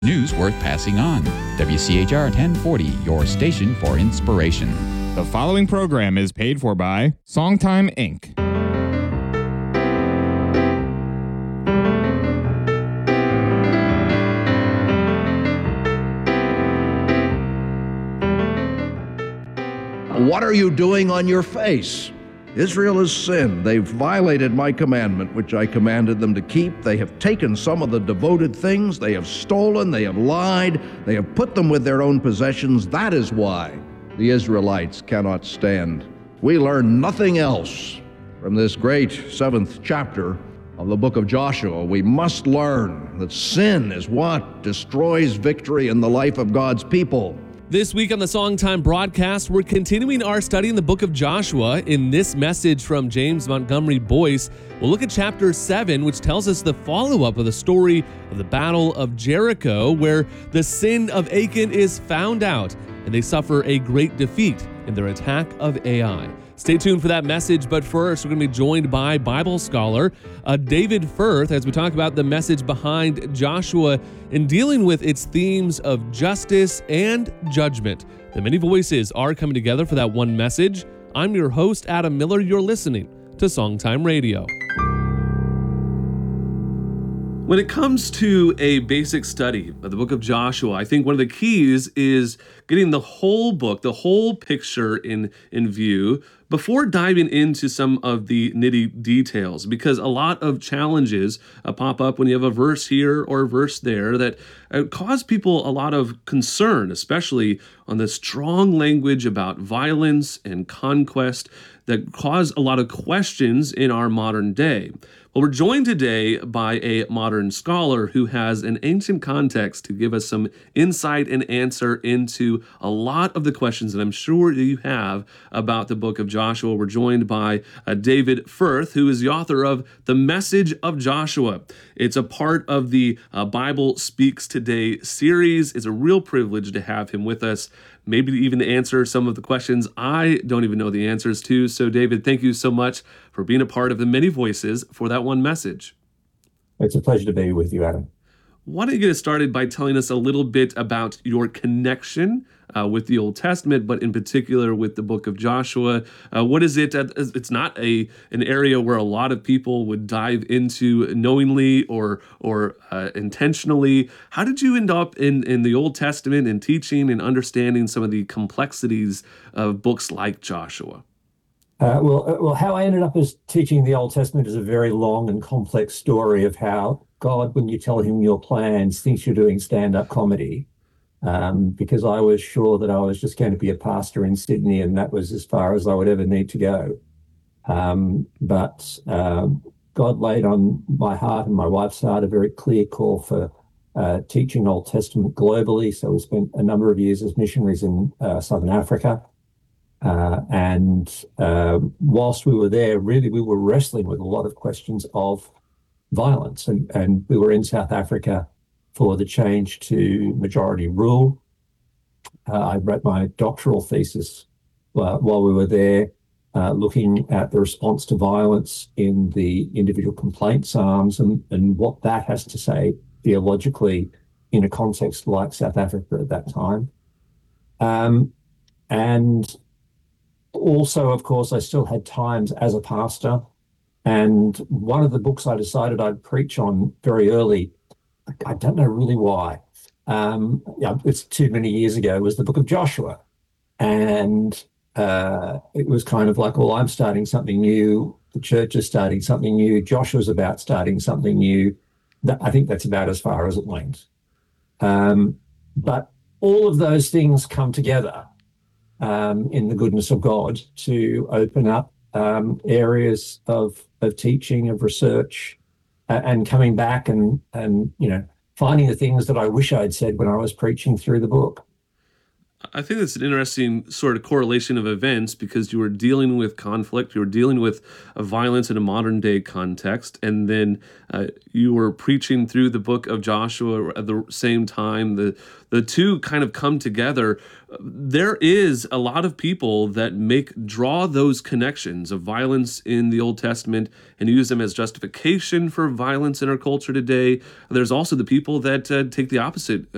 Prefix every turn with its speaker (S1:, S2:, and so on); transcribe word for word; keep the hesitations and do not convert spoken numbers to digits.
S1: News worth passing on. W C H R ten forty, your station for inspiration.
S2: The following program is paid for by Songtime, Incorporated.
S3: What are you doing on your face? Israel has sinned. They've violated my commandment, which I commanded them to keep. They have taken some of the devoted things. They have stolen. They have lied. They have put them with their own possessions. That is why the Israelites cannot stand. We learn nothing else from this great seventh chapter of the book of Joshua. We must learn that sin is what destroys victory in the life of God's people.
S4: This week on the Songtime broadcast, we're continuing our study in the book of Joshua. In this message from James Montgomery Boyce, we'll look at chapter seven, which tells us the follow-up of the story of the Battle of Jericho, where the sin of Achan is found out, and they suffer a great defeat in their attack of Ai. Stay tuned for that message, but first, we're going to be joined by Bible scholar uh, David Firth as we talk about the message behind Joshua in dealing with its themes of justice and judgment. The many voices are coming together for that one message. I'm your host, Adam Miller. You're listening to Songtime Radio. When it comes to a basic study of the book of Joshua, I think one of the keys is getting the whole book, the whole picture in, in view before diving into some of the nitty details, because a lot of challenges uh, pop up when you have a verse here or a verse there that uh, cause people a lot of concern, especially on the strong language about violence and conquest that cause a lot of questions in our modern day. Well, we're joined today by a modern scholar who has an ancient context to give us some insight and answer into a lot of the questions that I'm sure you have about the book of Joshua. We're joined by uh, David Firth, who is the author of The Message of Joshua. It's a part of the uh, Bible Speaks Today series. It's a real privilege to have him with us, maybe even to answer some of the questions I don't even know the answers to. So, David, thank you so much for being a part of the many voices for that one message.
S5: It's a pleasure to be with you, Adam.
S4: Why don't you get us started by telling us a little bit about your connection uh, with the Old Testament, but in particular with the book of Joshua. Uh, what is it? Uh, it's not a an area where a lot of people would dive into knowingly or or uh, intentionally. How did you end up in, in the Old Testament and teaching and understanding some of the complexities of books like Joshua?
S5: Uh, well, uh, well, how I ended up as teaching the Old Testament is a very long and complex story of how God, when you tell him your plans, thinks you're doing stand-up comedy. Um, because I was sure that I was just going to be a pastor in Sydney, and that was as far as I would ever need to go. Um, but uh, God laid on my heart and my wife's heart a very clear call for uh, teaching Old Testament globally. So we spent a number of years as missionaries in uh, Southern Africa. Uh, and uh, whilst we were there, really, we were wrestling with a lot of questions of violence. And, and we were in South Africa for the change to majority rule. Uh, I wrote my doctoral thesis uh, while we were there, uh, looking at the response to violence in the individual complaint psalms and, and what that has to say theologically in a context like South Africa at that time. Um, and also, of course, I still had times as a pastor. And one of the books I decided I'd preach on very early, I don't know really why. Um, yeah, it's too many years ago, was the book of Joshua. And uh, it was kind of like, well, I'm starting something new. The church is starting something new. Joshua's about starting something new. That, I think that's about as far as it went. Um, but all of those things come together um, in the goodness of God to open up um, areas of, of teaching, of research, and coming back and, and, you know, finding the things that I wish I'd said when I was preaching through the book.
S4: I think that's an interesting sort of correlation of events, because you were dealing with conflict, you were dealing with uh, violence in a modern day context, and then uh, you were preaching through the book of Joshua at the same time. The the two kind of come together. There is a lot of people that make draw those connections of violence in the Old Testament and use them as justification for violence in our culture today. There's also the people that uh, take the opposite uh,